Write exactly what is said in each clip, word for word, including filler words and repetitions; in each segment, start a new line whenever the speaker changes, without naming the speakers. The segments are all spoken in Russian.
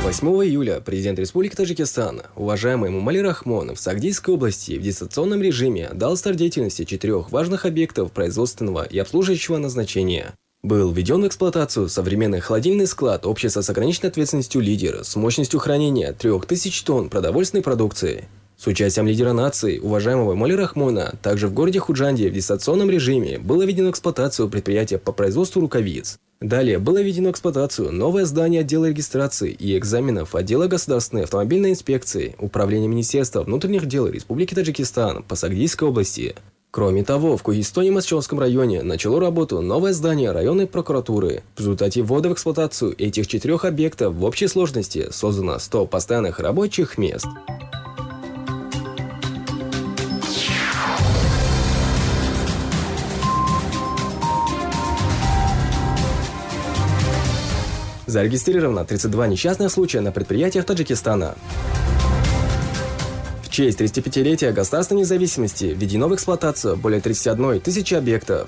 восьмого июля президент Республики Таджикистан, уважаемый Эмомали Рахмон, в Сагдийской области в дистанционном режиме дал старт деятельности четырех важных объектов производственного и обслуживающего назначения. Был введен в эксплуатацию современный холодильный склад общества с ограниченной ответственностью «Лидер» с мощностью хранения трех тысяч тонн продовольственной продукции. С участием лидера нации, уважаемого Эмомали Рахмона, также в городе Худжанде в дистанционном режиме было введено в эксплуатацию предприятие по производству рукавиц. Далее было введено в эксплуатацию новое здание отдела регистрации и экзаменов отдела государственной автомобильной инспекции Управления Министерства внутренних дел Республики Таджикистан по Сагдийской области. Кроме того, в Кугистоне-Мосчонском районе начало работу новое здание районной прокуратуры. В результате ввода в эксплуатацию этих четырех объектов в общей сложности создано сто постоянных рабочих мест. Зарегистрировано тридцать два несчастных случая на предприятиях Таджикистана. В честь тридцатипятилетия государственной независимости введено в эксплуатацию более тридцати одной тысячи объектов.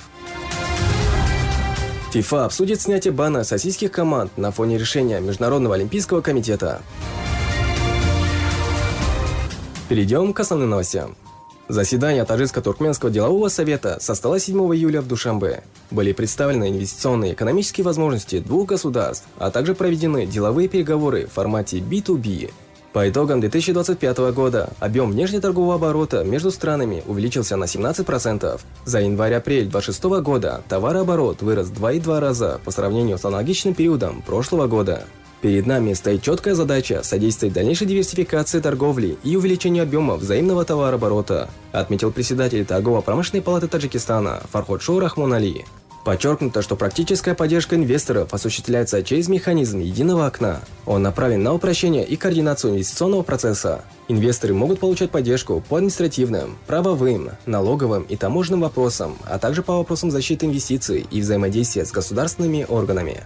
ФИФА обсудит снятие бана с российских команд на фоне решения Международного олимпийского комитета. Перейдем к основным новостям. Заседание Таджикско-Туркменского делового совета состоялось седьмого июля в Душанбе. Были представлены инвестиционные и экономические возможности двух государств, а также проведены деловые переговоры в формате би ту би. По итогам две тысячи двадцать пятого года объем внешнеторгового оборота между странами увеличился на семнадцать процентов. За январь-апрель две тысячи двадцать шестого года товарооборот вырос в два и два раза по сравнению с аналогичным периодом прошлого года. Перед нами стоит четкая задача содействовать дальнейшей диверсификации торговли и увеличению объема взаимного товарооборота, отметил председатель Торгово-промышленной палаты Таджикистана Фарходшоу Рахмон Али. Подчеркнуто, что практическая поддержка инвесторов осуществляется через механизм единого окна. Он направлен на упрощение и координацию инвестиционного процесса. Инвесторы могут получать поддержку по административным, правовым, налоговым и таможенным вопросам, а также по вопросам защиты инвестиций и взаимодействия с государственными органами.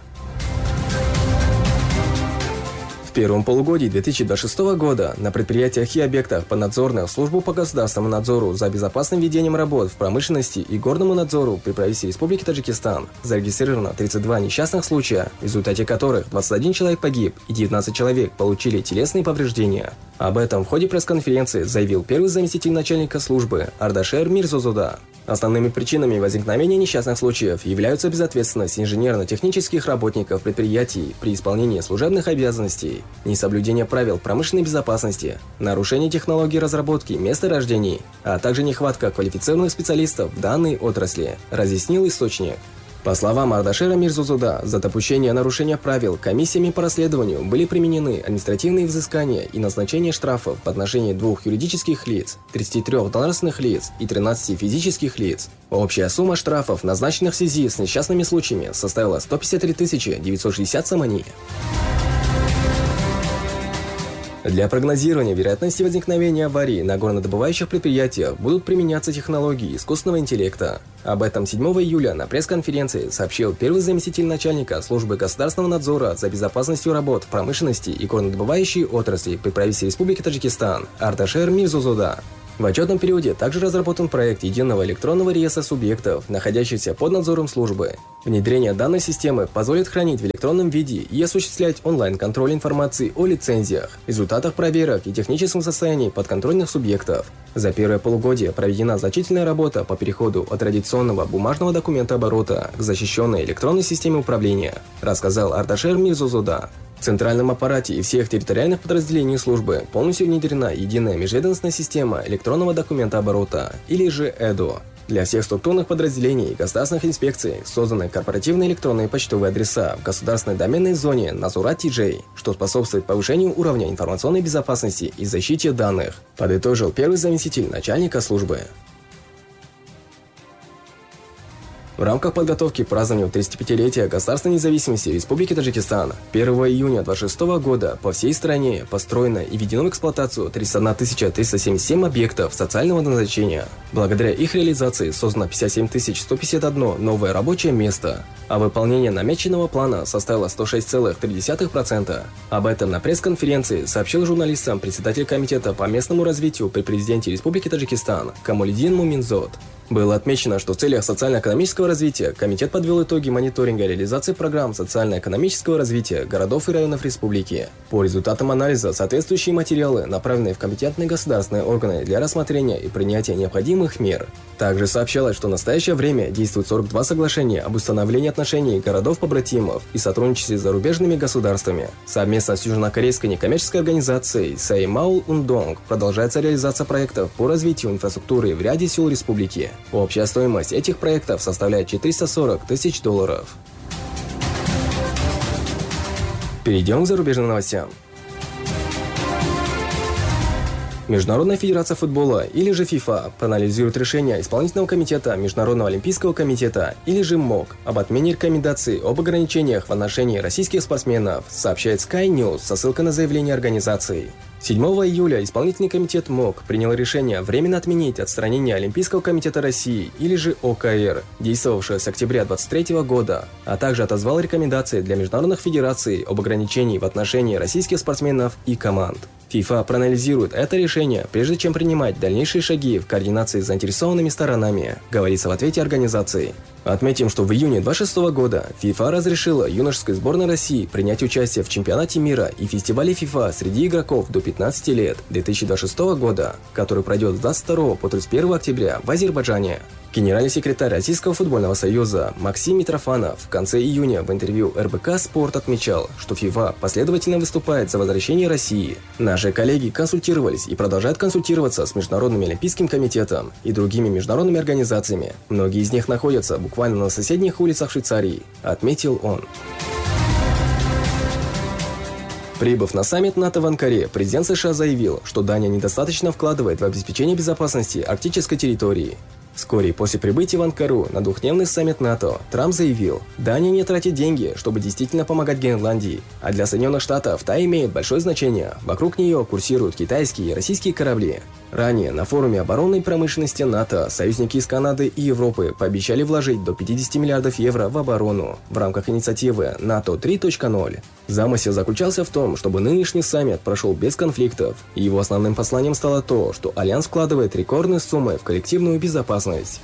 В первом полугодии две тысячи двадцать шестого года на предприятиях и объектах поднадзорных Службу по государственному надзору за безопасным ведением работ в промышленности и горному надзору при правительстве Республики Таджикистан зарегистрировано тридцать два несчастных случая, в результате которых двадцать один человек погиб и девятнадцать человек получили телесные повреждения. Об этом в ходе пресс-конференции заявил первый заместитель начальника службы Ардашер Мирзозода. Основными причинами возникновения несчастных случаев являются безответственность инженерно-технических работников предприятий при исполнении служебных обязанностей, несоблюдение правил промышленной безопасности, нарушение технологий разработки месторождений, а также нехватка квалифицированных специалистов в данной отрасли, разъяснил источник. По словам Ардашера Мирзозода, за допущение нарушения правил комиссиями по расследованию были применены административные взыскания и назначение штрафов по отношению двух юридических лиц, тридцати трёх должностных лиц и тринадцати физических лиц. Общая сумма штрафов, назначенных в связи с несчастными случаями, составила сто пятьдесят три тысячи девятьсот шестьдесят самани. Для прогнозирования вероятности возникновения аварий на горнодобывающих предприятиях будут применяться технологии искусственного интеллекта. Об этом седьмого июля на пресс-конференции сообщил первый заместитель начальника Службы государственного надзора за безопасностью работ в промышленности и горнодобывающей отрасли при правительстве Республики Таджикистан Ардашер Мирзозода. В отчетном периоде также разработан проект единого электронного реестра субъектов, находящихся под надзором службы. Внедрение данной системы позволит хранить в электронном виде и осуществлять онлайн-контроль информации о лицензиях, результатах проверок и техническом состоянии подконтрольных субъектов. За первое полугодие проведена значительная работа по переходу от традиционного бумажного документооборота к защищенной электронной системе управления, рассказал Ардашер Мирзозода. В центральном аппарате и всех территориальных подразделениях службы полностью внедрена единая межведомственная система электронного документооборота, или же ЭДО. Для всех структурных подразделений и государственных инспекций созданы корпоративные электронные почтовые адреса в государственной доменной зоне Назурат-Ти Джей, что способствует повышению уровня информационной безопасности и защите данных, подытожил первый заместитель начальника службы. В рамках подготовки к празднованию тридцатипятилетия государственной независимости Республики Таджикистан первого июня две тысячи двадцать шестого года по всей стране построено и введено в эксплуатацию тридцать одна тысяча триста семьдесят семь объектов социального назначения. Благодаря их реализации создано пятьдесят семь тысяч сто пятьдесят одно новое рабочее место, а выполнение намеченного плана составило сто шесть целых три десятых процента. Об этом на пресс-конференции сообщил журналистам председатель комитета по местному развитию при президенте Республики Таджикистан Камолиддин Муминзод. Было отмечено, что в целях социально-экономического развития Комитет подвел итоги мониторинга реализации программ социально-экономического развития городов и районов республики. По результатам анализа соответствующие материалы направлены в компетентные государственные органы для рассмотрения и принятия необходимых мер. Также сообщалось, что в настоящее время действует сорок два соглашения об установлении отношений городов-побратимов и сотрудничестве с зарубежными государствами. Совместно с южнокорейской некоммерческой организацией Сеймаул Ундонг продолжается реализация проектов по развитию инфраструктуры в ряде сел республики. Общая стоимость этих проектов составляет четыреста сорок тысяч долларов. Перейдем к зарубежным новостям. Международная федерация футбола, или же ФИФА, проанализирует решение Исполнительного комитета Международного олимпийского комитета, или же МОК, об отмене рекомендаций об ограничениях в отношении российских спортсменов, сообщает Sky News со ссылкой на заявление организации. седьмого июля Исполнительный комитет МОК принял решение временно отменить отстранение Олимпийского комитета России, или же О К Р, действовавшее с октября две тысячи двадцать третьего года, а также отозвал рекомендации для международных федераций об ограничении в отношении российских спортсменов и команд. ФИФА проанализирует это решение, прежде чем принимать дальнейшие шаги в координации с заинтересованными сторонами, говорится в ответе организации. Отметим, что в июне две тысячи двадцать шестого года ФИФА разрешила юношеской сборной России принять участие в чемпионате мира и фестивале ФИФА среди игроков до пятнадцати лет две тысячи двадцать шестого года, который пройдет с двадцать второго по тридцать первое октября в Азербайджане. Генеральный секретарь Российского футбольного союза Максим Митрофанов в конце июня в интервью Эр Бэ Ка Спорт отмечал, что ФИФА последовательно выступает за возвращение России. Наши коллеги консультировались и продолжают консультироваться с Международным олимпийским комитетом и другими международными организациями. Многие из них находятся буквально на соседних улицах Швейцарии, отметил он. Прибыв на саммит НАТО в Анкаре, президент США заявил, что Дания недостаточно вкладывает в обеспечение безопасности арктической территории. Вскоре после прибытия в Анкару на двухдневный саммит НАТО Трамп заявил, Дания не тратит деньги, чтобы действительно помогать Гренландии, а для Соединенных Штатов та имеет большое значение. Вокруг нее курсируют китайские и российские корабли. Ранее на форуме оборонной промышленности НАТО союзники из Канады и Европы пообещали вложить до пятидесяти миллиардов евро в оборону в рамках инициативы НАТО три точка ноль. Замысел заключался в том, чтобы нынешний саммит прошел без конфликтов, и его основным посланием стало то, что Альянс вкладывает рекордные суммы в коллективную безопасность.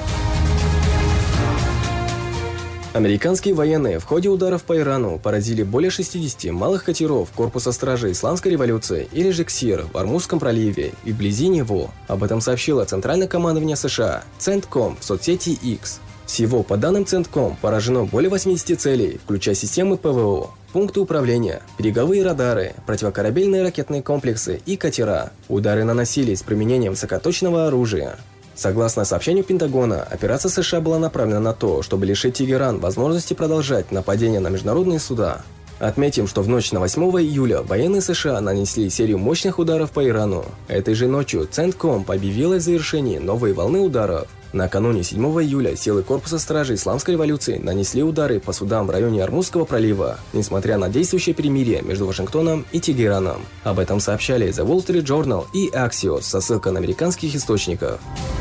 Американские военные в ходе ударов по Ирану поразили более шестидесяти малых катеров корпуса стражей Исламской революции, или же КСИР, в Ормузском проливе и вблизи него. Об этом сообщило Центральное командование США, Центком, в соцсети X. Всего, по данным Центком, поражено более восьмидесяти целей, включая системы П В О, пункты управления, береговые радары, противокорабельные ракетные комплексы и катера. Удары наносились с применением высокоточного оружия. Согласно сообщению Пентагона, операция США была направлена на то, чтобы лишить Тегеран возможности продолжать нападения на международные суда. Отметим, что в ночь на восьмого июля военные США нанесли серию мощных ударов по Ирану. Этой же ночью Центком объявила о завершении новой волны ударов. Накануне седьмого июля силы корпуса стражей Исламской революции нанесли удары по судам в районе Ормузского пролива, несмотря на действующее перемирие между Вашингтоном и Тегераном. Об этом сообщали The Wall Street Journal и Axios со ссылкой на американских источников.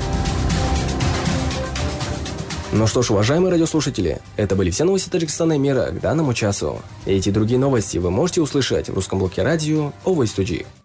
Ну что ж, уважаемые радиослушатели, это были все новости Таджикистана и мира к данному часу. Эти и другие новости вы можете услышать в русском блоке радио Always two G.